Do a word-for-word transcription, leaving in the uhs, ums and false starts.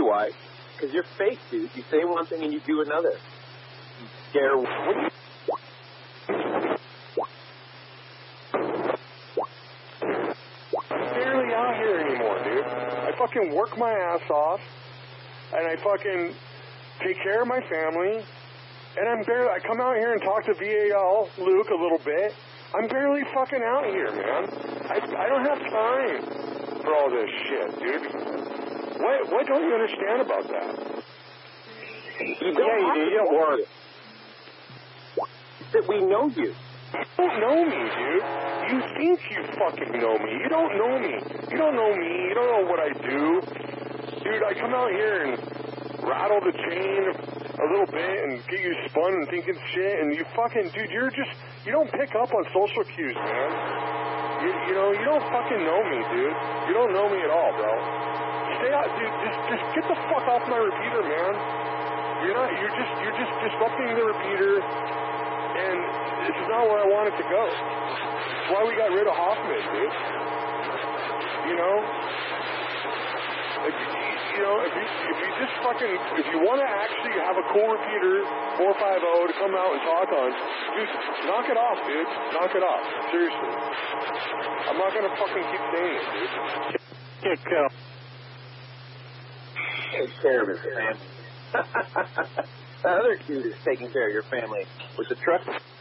why. Because you're fake, dude. You say one thing and you do another. You scare. What do you... I'm barely out here anymore, dude. I fucking work my ass off, and I fucking take care of my family, and I'm barely. I come out here and talk to V A L Luke a little bit. I'm barely fucking out here, man. I I don't have time for all this shit, dude. What what don't you understand about that? You don't yeah, you do. You don't work. That we know you. You don't know me, dude. You think you fucking know me. You don't know me. You don't know me. You don't know what I do. Dude, I come out here and rattle the chain a little bit and get you spun and thinking shit, and you fucking, dude, you're just, you don't pick up on social cues, man. You, you know, you don't fucking know me, dude. You don't know me at all, bro. Stay out, dude, just, just get the fuck off my repeater, man. You're not, you're just, you're just disrupting the repeater, and this is not where I want it to go. That's why we got rid of Hoffman, dude. You know? If, you know, if you, if you just fucking, if you want to actually have a cool repeater, four five zero, to come out and talk on, dude, knock it off, dude. Knock it off. Seriously. I'm not going to fucking keep saying it, dude. Take care. Take care of his family. The other dude is taking care of your family with the truck.